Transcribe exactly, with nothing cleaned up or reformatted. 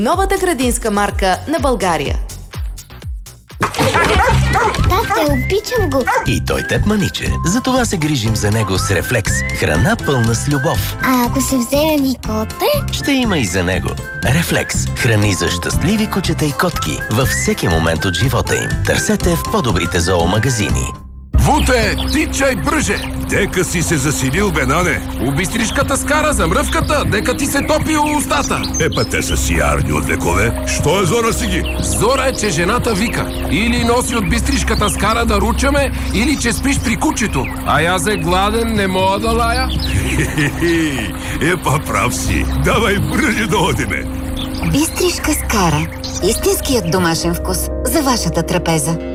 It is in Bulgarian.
Новата градинска марка на България. Тате, обичам го. И той теб маниче. Затова се грижим за него с Рефлекс. Храна пълна с любов. А ако се вземе ми коте? Ще има и за него. Рефлекс. Храни за щастливи кучета и котки във всеки момент от живота им. Търсете в по-добрите зоомагазини. Вуте, тичай бръже! Дека си се засилил, бе, Нане? Убистришката скара за мръвката, дека ти се топи устата. Епа те са сиярни от векове. Що е зора си ги? Зора е, че жената вика. Или носи от бистришката скара да ручаме, или че спиш при кучето. А аз е гладен, не мога да лая. Хе-хе-хе, епа прав си. Давай бръже да одиме. Бистришка скара. Истинският домашен вкус за вашата трапеза.